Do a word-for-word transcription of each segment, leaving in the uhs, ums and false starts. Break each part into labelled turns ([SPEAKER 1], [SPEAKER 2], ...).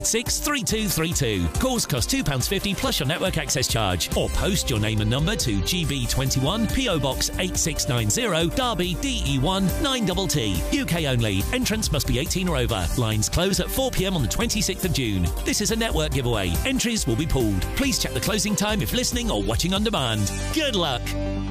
[SPEAKER 1] six three two three two. Calls cost two pounds fifty plus your network access charge. Or post your name and number to G B twenty-one, P O Box eight six nine zero, Derby, D E one nine T T. U K only. Entrance must be eighteen or over. Lines close at four p m on the twenty-sixth of June. This is a network giveaway. Entries will be pulled. Please check the closing time if listening or watching on demand. Good luck.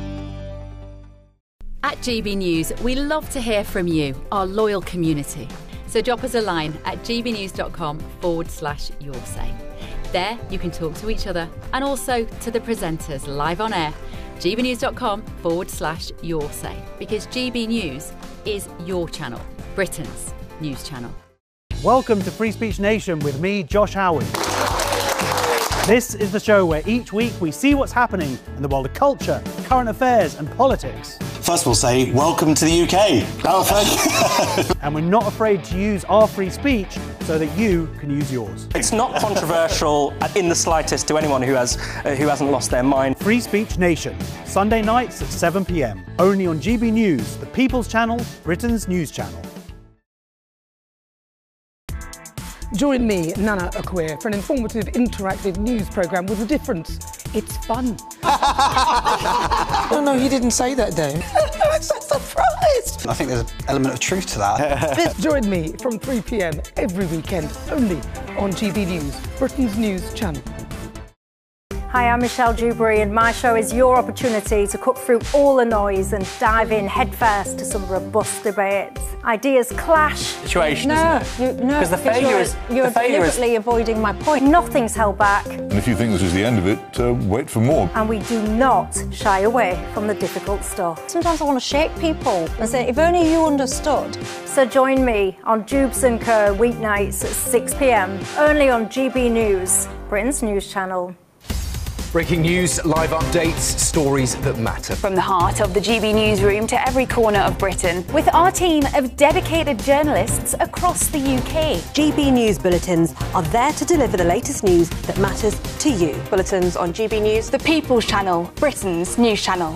[SPEAKER 2] At G B News, we love to hear from you, our loyal community. So drop us a line at gbnews.com forward slash your say. There you can talk to each other and also to the presenters live on air. gbnews.com forward slash your say. Because G B News is your channel, Britain's news channel.
[SPEAKER 3] Welcome to Free Speech Nation with me, Josh Howard. This is the show where each week we see what's happening in the world of culture, current affairs and politics.
[SPEAKER 4] First we'll say, welcome to the U K. Oh, thank
[SPEAKER 3] And we're not afraid to use our free speech so that you can use yours.
[SPEAKER 5] It's not controversial in the slightest to anyone who, has, uh, who hasn't lost their mind.
[SPEAKER 3] Free Speech Nation, Sunday nights at seven p m. Only on G B News, the People's Channel, Britain's news channel.
[SPEAKER 6] Join me, Nana Akwe, for an informative, interactive news programme with a difference. It's fun.
[SPEAKER 7] Oh no, he didn't say that, Dave.
[SPEAKER 6] I'm so surprised.
[SPEAKER 4] I think there's an element of truth to that.
[SPEAKER 6] Join me from three p m every weekend, only on G B News, Britain's news channel.
[SPEAKER 8] Hi, I'm Michelle Dewberry and my show is your opportunity to cut through all the noise and dive in headfirst to some robust debates. Ideas clash.
[SPEAKER 5] Situation,
[SPEAKER 8] No, you, no,
[SPEAKER 5] because the failure
[SPEAKER 8] you're,
[SPEAKER 5] is
[SPEAKER 8] you're
[SPEAKER 5] the failure
[SPEAKER 8] deliberately
[SPEAKER 5] is...
[SPEAKER 8] avoiding my point. Nothing's held back.
[SPEAKER 9] And if you think this is the end of it, uh, wait for more.
[SPEAKER 8] And we do not shy away from the difficult stuff. Sometimes I want to shake people and say, if only you understood. So join me on Jubes and Co weeknights at six p m, only on G B News, Britain's news channel.
[SPEAKER 10] Breaking news, live updates, stories that matter.
[SPEAKER 11] From the heart of the G B newsroom to every corner of Britain, with our team of dedicated journalists across the U K.
[SPEAKER 12] G B News bulletins are there to deliver the latest news that matters to you. Bulletins on G B News,
[SPEAKER 11] the People's Channel, Britain's news channel.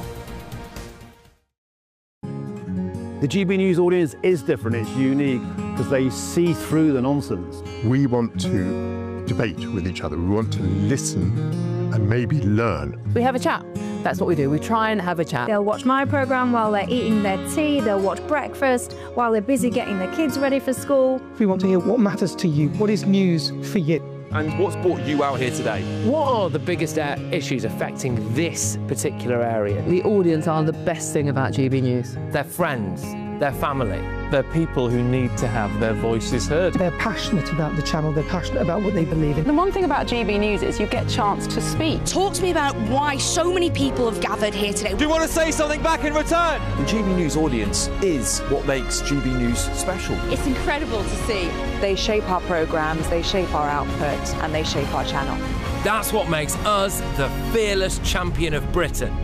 [SPEAKER 13] The G B News audience is different, it's unique, because they see through the nonsense.
[SPEAKER 14] We want to debate with each other, we want to listen and maybe learn.
[SPEAKER 15] We have a chat. That's what we do. We try and have a chat.
[SPEAKER 16] They'll watch my programme while they're eating their tea, they'll watch breakfast while they're busy getting their kids ready for school.
[SPEAKER 6] We want to hear what matters to you, what is news for you.
[SPEAKER 10] And what's brought you out here today? What are the biggest uh, issues affecting this particular area?
[SPEAKER 15] The audience are the best thing about G B News.
[SPEAKER 10] Their friends, their family. They're people who need to have their voices heard.
[SPEAKER 6] They're passionate about the channel, they're passionate about what they believe in.
[SPEAKER 17] The one thing about G B News is you get a chance to speak.
[SPEAKER 18] Talk to me about why so many people have gathered here today.
[SPEAKER 10] Do you want to say something back in return?
[SPEAKER 19] The G B News audience is what makes G B News special.
[SPEAKER 17] It's incredible to see. They shape our programmes, they shape our output, and they shape our channel.
[SPEAKER 10] That's what makes us the fearless champion of Britain.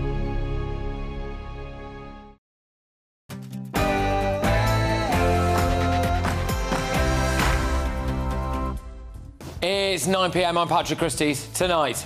[SPEAKER 10] It's nine p m, I'm Patrick Christys. Tonight.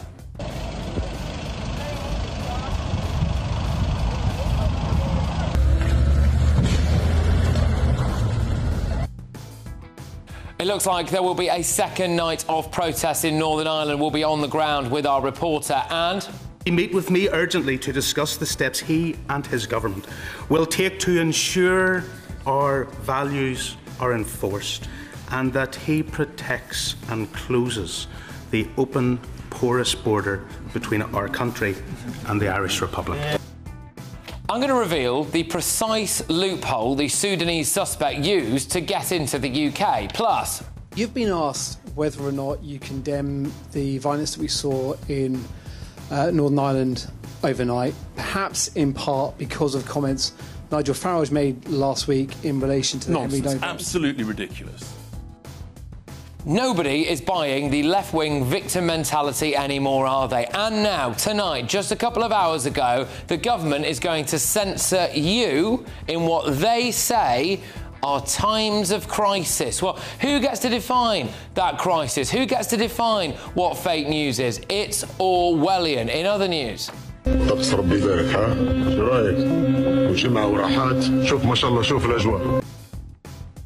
[SPEAKER 10] It looks like there will be a second night of protests in Northern Ireland. We'll be on the ground with our reporter and...
[SPEAKER 20] He meet with me urgently to discuss the steps he and his government will take to ensure our values are enforced and that he protects and closes the open, porous border between our country and the Irish Republic.
[SPEAKER 10] I'm going to reveal the precise loophole the Sudanese suspect used to get into the U K. Plus...
[SPEAKER 21] You've been asked whether or not you condemn the violence that we saw in uh, Northern Ireland overnight, perhaps in part because of comments Nigel Farage made last week in relation to the Henry
[SPEAKER 22] Nonsense. Absolutely ridiculous.
[SPEAKER 10] Nobody is buying the left-wing victim mentality anymore, are they? And now, tonight, just a couple of hours ago, the government is going to censor you in what they say are times of crisis. Well, who gets to define that crisis? Who gets to define what fake news is? It's Orwellian. In other news...
[SPEAKER 14] طقس ربي يبارك ها شو رايك؟ وجمعة وراحات شوف ما شاء الله شوف الأجواء.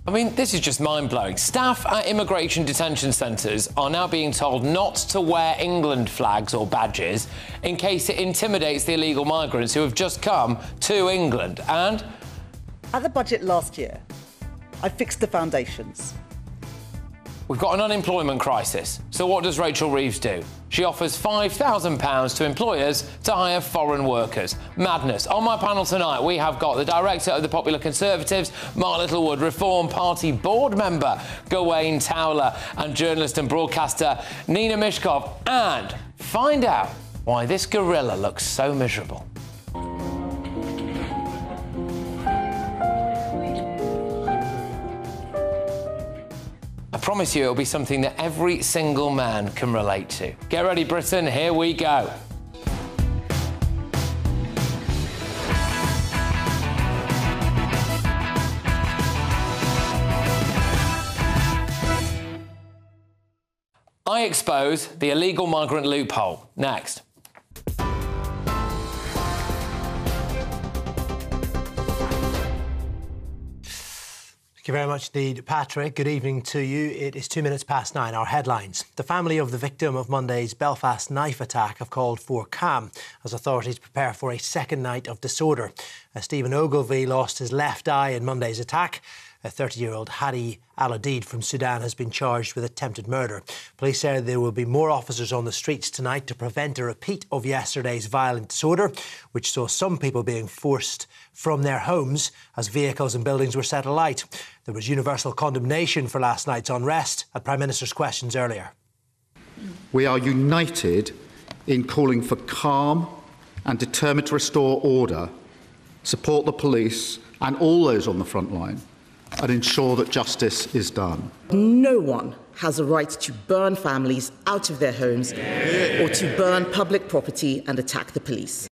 [SPEAKER 10] I mean, this is just mind-blowing. Staff at immigration detention centres are now being told not to wear England flags or badges in case it intimidates the illegal migrants who have just come to England. And
[SPEAKER 1] at the budget last year, I fixed the foundations.
[SPEAKER 10] We've got an unemployment crisis. So what does Rachel Reeves do? She offers five thousand pounds to employers to hire foreign workers. Madness. On my panel tonight, we have got the director of the Popular Conservatives, Mark Littlewood, Reform Party board member, Gawain Towler, and journalist and broadcaster, Nina Mishkov. And find out why this gorilla looks so miserable. I promise you it'll be something that every single man can relate to. Get ready, Britain, here we go. I expose the illegal migrant loophole. Next.
[SPEAKER 7] Thank you very much indeed, Patrick. Good evening to you. It is two minutes past nine. Our headlines. The family of the victim of Monday's Belfast knife attack have called for calm as authorities prepare for a second night of disorder. As Stephen Ogilvie lost his left eye in Monday's attack, a thirty-year-old Hadi Al-Adid from Sudan has been charged with attempted murder. Police said there will be more officers on the streets tonight to prevent a repeat of yesterday's violent disorder, which saw some people being forced from their homes as vehicles and buildings were set alight. There was universal condemnation for last night's unrest at Prime Minister's questions earlier.
[SPEAKER 23] We are united in calling for calm and determined to restore order, support the police and all those on the front line, and ensure that justice is done.
[SPEAKER 24] No one has a right to burn families out of their homes or to burn public property and attack the police.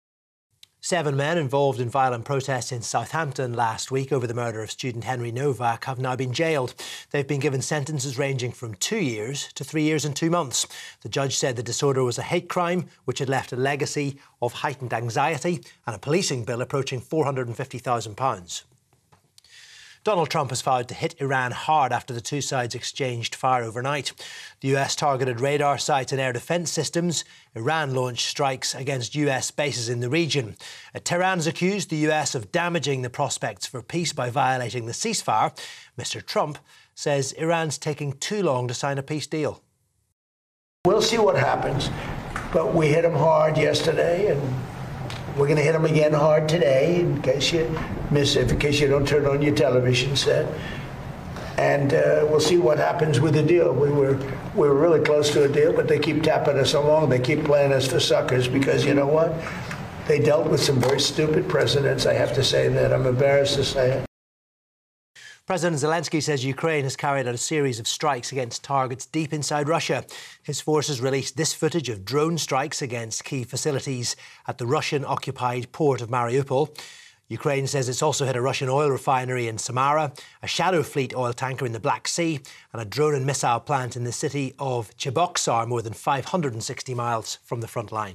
[SPEAKER 7] Seven men involved in violent protests in Southampton last week over the murder of student Henry Novak have now been jailed. They've been given sentences ranging from two years to three years and two months. The judge said the disorder was a hate crime which had left a legacy of heightened anxiety and a policing bill approaching four hundred and fifty thousand pounds. Donald Trump has vowed to hit Iran hard after the two sides exchanged fire overnight. The U S targeted radar sites and air defence systems. Iran launched strikes against U S bases in the region. Tehran's accused the U S of damaging the prospects for peace by violating the ceasefire. Mister Trump says Iran's taking too long to sign a peace deal.
[SPEAKER 25] We'll see what happens, but we hit them hard yesterday, and we're going to hit them again hard today, in case you miss it, in case you don't turn on your television set. And uh, we'll see what happens with the deal. We were we were really close to a deal, but they keep tapping us along. They keep playing us for suckers because, you know what? They dealt with some very stupid precedents. I have to say that. I'm embarrassed to say it.
[SPEAKER 7] President Zelensky says Ukraine has carried out a series of strikes against targets deep inside Russia. His forces released this footage of drone strikes against key facilities at the Russian-occupied port of Mariupol. Ukraine says it's also hit a Russian oil refinery in Samara, a Shadow Fleet oil tanker in the Black Sea, and a drone and missile plant in the city of Cheboksar, more than five hundred sixty miles from the front line.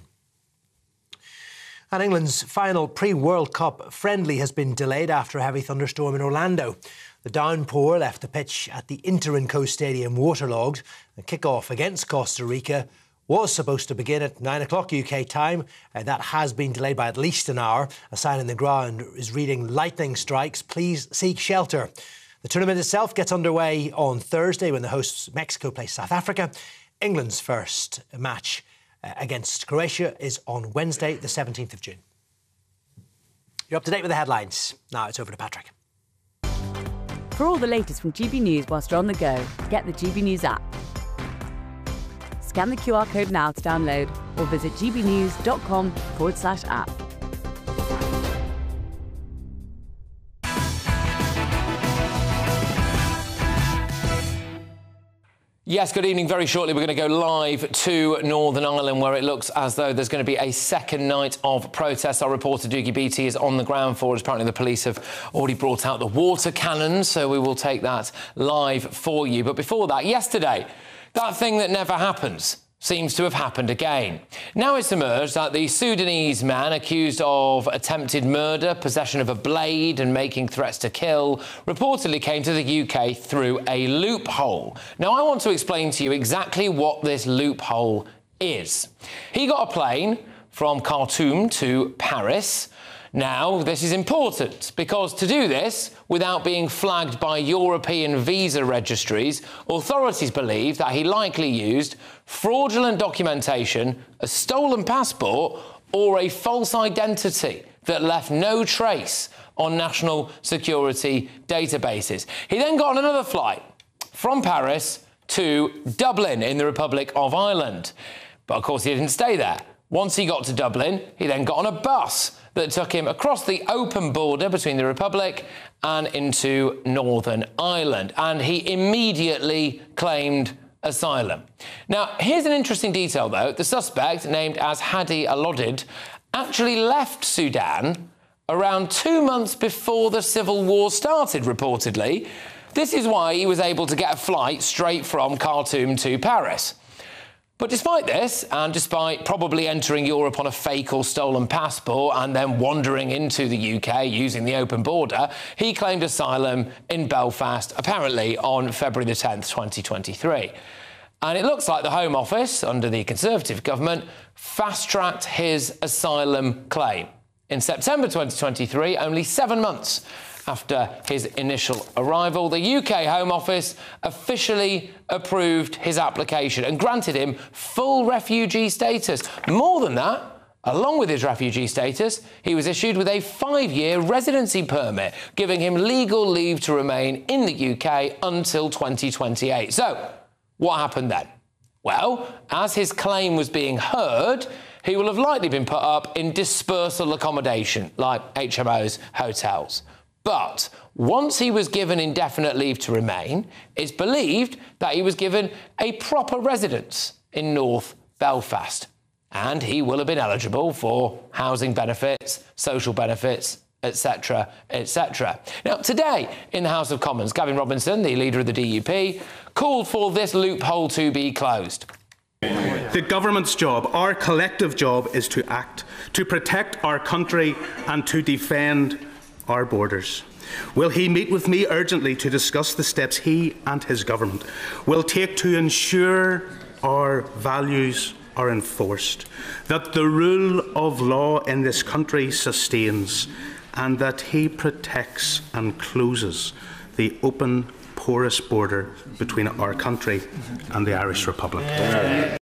[SPEAKER 7] And England's final pre-World Cup friendly has been delayed after a heavy thunderstorm in Orlando. The downpour left the pitch at the Inter-Co Stadium waterlogged. The kick-off against Costa Rica was supposed to begin at nine o'clock U K time. Uh, that has been delayed by at least an hour. A sign in the ground is reading lightning strikes. Please seek shelter. The tournament itself gets underway on Thursday when the hosts Mexico play South Africa. England's first match uh, against Croatia is on Wednesday, the seventeenth of June. You're up to date with the headlines. Now it's over to Patrick.
[SPEAKER 26] For all the latest from G B News whilst you're on the go, get the G B News app. Scan the Q R code now to download or visit gbnews.com forward slash app.
[SPEAKER 10] Yes, good evening. Very shortly, we're going to go live to Northern Ireland, where it looks as though there's going to be a second night of protests. Our reporter, Doogie Beattie, is on the ground for us. Apparently, the police have already brought out the water cannons, so we will take that live for you. But before that, yesterday, that thing that never happens. seems to have happened again. Now it's emerged that the Sudanese man accused of attempted murder, possession of a blade and making threats to kill reportedly came to the U K through a loophole. Now I want to explain to you exactly what this loophole is. He got a plane from Khartoum to Paris. Now, this is important because to do this without being flagged by European visa registries, authorities believe that he likely used fraudulent documentation, a stolen passport, or a false identity that left no trace on national security databases. He then got on another flight from Paris to Dublin in the Republic of Ireland. But of course, he didn't stay there. Once he got to Dublin, he then got on a bus that took him across the open border between the Republic and into Northern Ireland. And he immediately claimed asylum. Now, here's an interesting detail, though. The suspect, named as Hadi Alodid, actually left Sudan around two months before the civil war started, reportedly. This is why he was able to get a flight straight from Khartoum to Paris. But despite this, and despite probably entering Europe on a fake or stolen passport and then wandering into the U K using the open border, he claimed asylum in Belfast, apparently on February the tenth, twenty twenty-three. And it looks like the Home Office, under the Conservative government, fast-tracked his asylum claim. In September twenty twenty-three, only seven months after his initial arrival, the U K Home Office officially approved his application and granted him full refugee status. More than that, along with his refugee status, he was issued with a five-year residency permit, giving him legal leave to remain in the U K until twenty twenty-eight. So, what happened then? Well, as his claim was being heard, he will have likely been put up in dispersal accommodation, like H M Os, hotels. But once he was given indefinite leave to remain, it's believed that he was given a proper residence in North Belfast. And he will have been eligible for housing benefits, social benefits, et cetera, et cetera. Now, today in the House of Commons, Gavin Robinson, the leader of the D U P, called for this loophole to be closed.
[SPEAKER 20] The government's job, our collective job, is to act, to protect our country and to defend our borders. Will he meet with me urgently to discuss the steps he and his government will take to ensure our values are enforced, that the rule of law in this country sustains, and that he protects and closes the open, porous border between our country and the Irish Republic? Yeah.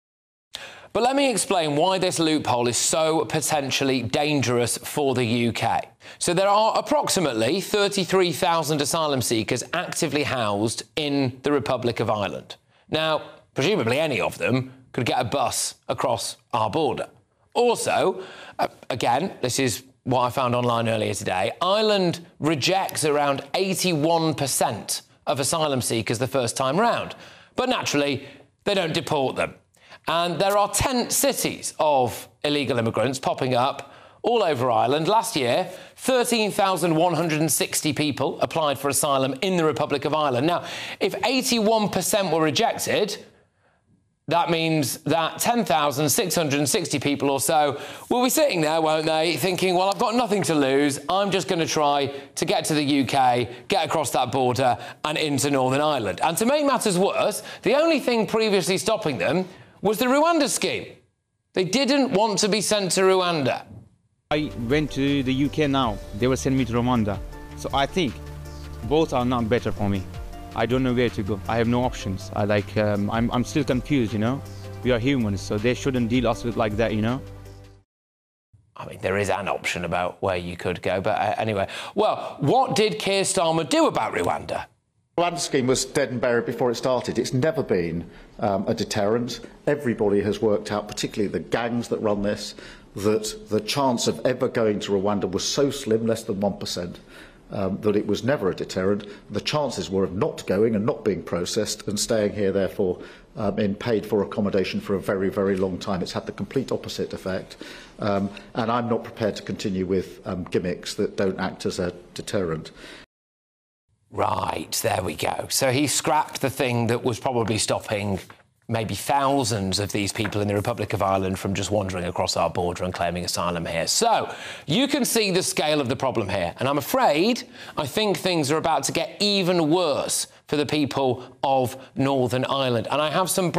[SPEAKER 10] But let me explain why this loophole is so potentially dangerous for the U K. So there are approximately thirty-three thousand asylum seekers actively housed in the Republic of Ireland. Now, presumably any of them could get a bus across our border. Also, uh, again, this is what I found online earlier today, Ireland rejects around eighty-one percent of asylum seekers the first time round. But naturally, they don't deport them. And there are tent cities of illegal immigrants popping up all over Ireland. Last year, thirteen thousand one hundred sixty people applied for asylum in the Republic of Ireland. Now, if eighty-one percent were rejected, that means that ten thousand six hundred sixty people or so will be sitting there, won't they, thinking, well, I've got nothing to lose. I'm just going to try to get to the U K, get across that border and into Northern Ireland. And to make matters worse, the only thing previously stopping them was the Rwanda scheme. They didn't want to be sent to Rwanda.
[SPEAKER 2] I went to the U K now. They will send me to Rwanda. So I think both are not better for me. I don't know where to go. I have no options. I like, um, I'm, I'm still confused, you know. We are humans, so they shouldn't deal us with like that, you know.
[SPEAKER 10] I mean, there is an option about where you could go, but uh, anyway. Well, what did Keir Starmer do about Rwanda?
[SPEAKER 23] The Rwanda scheme was dead and buried before it started. It's never been um, a deterrent. Everybody has worked out, particularly the gangs that run this, that the chance of ever going to Rwanda was so slim, less than one percent, um, that it was never a deterrent. The chances were of not going and not being processed and staying here, therefore, um, in paid-for accommodation for a very, very long time. It's had the complete opposite effect. Um, and I'm not prepared to continue with um, gimmicks that don't act as a deterrent.
[SPEAKER 10] Right, there we go. So he scrapped the thing that was probably stopping maybe thousands of these people in the Republic of Ireland from just wandering across our border and claiming asylum here. So you can see the scale of the problem here. And I'm afraid I think things are about to get even worse for the people of Northern Ireland. And I have some